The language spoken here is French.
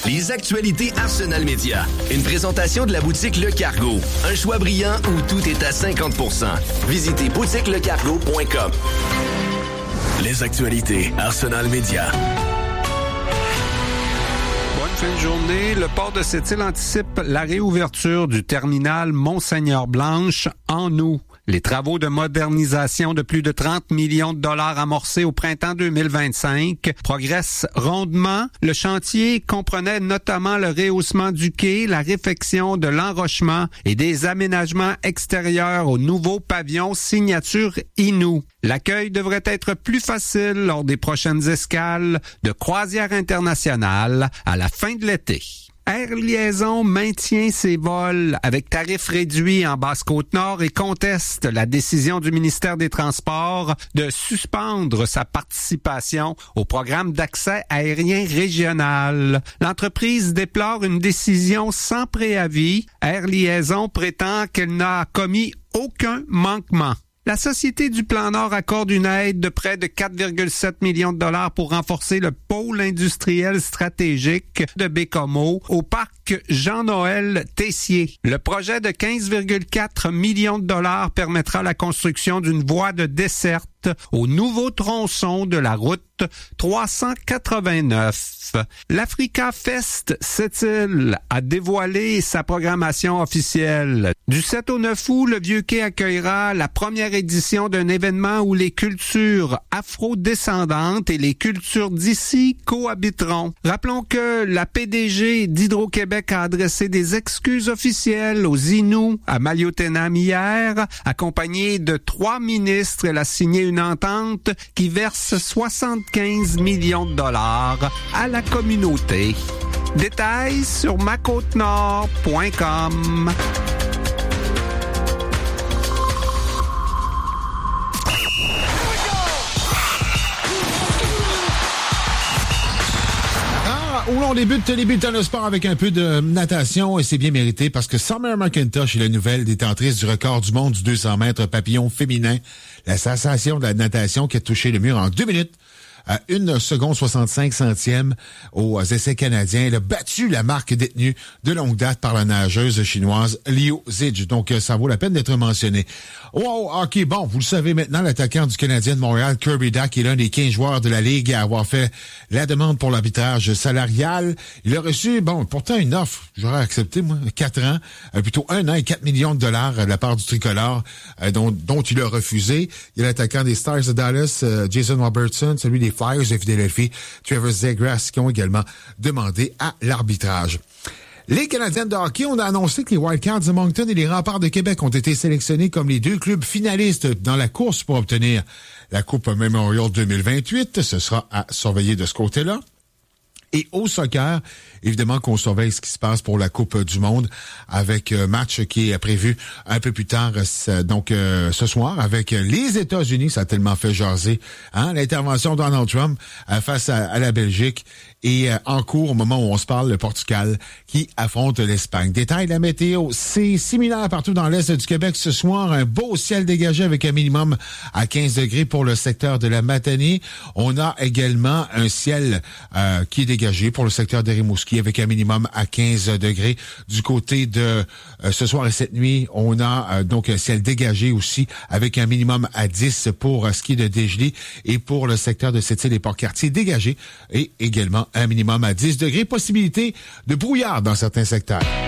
Les actualités Arsenal Média. Une présentation de la boutique Le Cargo. Un choix brillant où tout est à 50%. Visitez boutiquelecargo.com. Les actualités Arsenal Média. Bonne fin de journée. Le port de Sept-Îles anticipe la réouverture du terminal Mont-Seigneur-Blanche en août. Les travaux de modernisation de plus de 30 millions de dollars amorcés au printemps 2025 progressent rondement. Le chantier comprenait notamment le rehaussement du quai, la réfection de l'enrochement et des aménagements extérieurs au nouveau pavillon signature Inou. L'accueil devrait être plus facile lors des prochaines escales de croisière internationale à la fin de l'été. Air Liaison maintient ses vols avec tarifs réduits en Basse-Côte-Nord et conteste la décision du ministère des Transports de suspendre sa participation au programme d'accès aérien régional. L'entreprise déplore une décision sans préavis. Air Liaison prétend qu'elle n'a commis aucun manquement. La Société du Plan Nord accorde une aide de près de 4,7 millions de dollars pour renforcer le pôle industriel stratégique de Bécomo au parc Jean-Noël Tessier. Le projet de 15,4 millions de dollars permettra la construction d'une voie de desserte au nouveau tronçon de la route 389. L'Africa Fest Sept-Îles a dévoilé sa programmation officielle. Du 7 au 9 août, le Vieux-Quai accueillera la première édition d'un événement où les cultures afro-descendantes et les cultures d'ici cohabiteront. Rappelons que la PDG d'Hydro-Québec a adressé des excuses officielles aux Inuits à Maliotenam hier, accompagnée de 3 ministres. Elle a signé une entente qui verse 75 millions de dollars à la communauté. Détails sur macôtenord.com. On débute les bulletins de sport avec un peu de natation et c'est bien mérité parce que Summer McIntosh est la nouvelle détentrice du record du monde du 200 mètres papillon féminin. La sensation de la natation qui a touché le mur en 2 minutes à 1 seconde 65 centièmes aux essais canadiens. Elle a battu la marque détenue de longue date par la nageuse chinoise Liu Zhij. Donc, ça vaut la peine d'être mentionné. Wow, OK, bon, vous le savez maintenant, l'attaquant du Canadien de Montréal, Kirby Dach, est l'un des 15 joueurs de la Ligue à avoir fait la demande pour l'arbitrage salarial. Il a reçu, pourtant une offre, j'aurais accepté, moi, 4 ans, plutôt 1 an et 4 millions de dollars de la part du tricolore, dont il a refusé. Il y a l'attaquant des Stars de Dallas, Jason Robertson, celui des Flyers de Philadelphie, Trevor Zegras, qui ont également demandé à l'arbitrage. Les Canadiens de hockey ont annoncé que les Wildcats de Moncton et les Remparts de Québec ont été sélectionnés comme les 2 clubs finalistes dans la course pour obtenir la Coupe Memorial 2028. Ce sera à surveiller de ce côté-là. Et au soccer, évidemment qu'on surveille ce qui se passe pour la Coupe du Monde avec un match qui est prévu un peu plus tard, donc ce soir, avec les États-Unis. Ça a tellement fait jaser, l'intervention de Donald Trump face à la Belgique. Et en cours, au moment où on se parle, le Portugal qui affronte l'Espagne. Détail de la météo, c'est similaire partout dans l'Est du Québec ce soir. Un beau ciel dégagé avec un minimum à 15 degrés pour le secteur de la Matanie. On a également un ciel qui est dégagé pour le secteur de Rimouski avec un minimum à 15 degrés. Du côté de ce soir et cette nuit, on a donc un ciel dégagé aussi avec un minimum à 10 pour ce qui est de dégelé et pour le secteur de Sept-Îles et Port-Cartier dégagé et également un minimum à 10 degrés. Possibilité de brouillard dans certains secteurs.